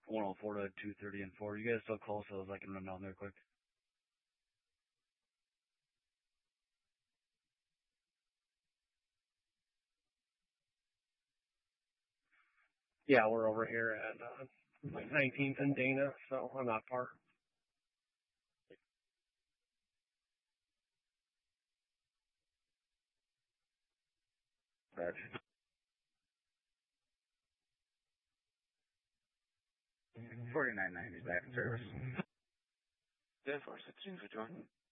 104 to 230 and 4. You guys still close so I can run down there quick? Yeah, we're over here at 19th and Dana, so I'm not far. Correct. 4990 back in service. 10-4, 16 for John.